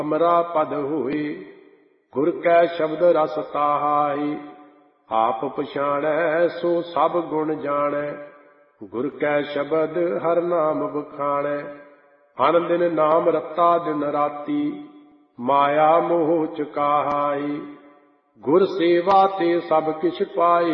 ਅਮਰਾ ਪਦ ਹੋਏ। ਗੁਰ ਕੈ ਸ਼ਬਦ ਰਸ ਤਾਹਾਈ, ਆਪ ਪਛਾਣੈ ਸੋ ਸਭ ਗੁਣ ਜਾਣੈ। ਗੁਰ ਕੈ ਸ਼ਬਦ ਹਰ ਨਾਮ ਬਖਾਣੈ, ਅਨ ਦਿਨ ਨਾਮ ਰਤਾ ਦਿਨ ਰਾਤੀ, ਮਾਇਆ ਮੋਹ ਚੁਕਾਹਾਈ। ਗੁਰ ਸੇਵਾ ਤੇ ਸਭ ਕਿਛ ਪਾਏ,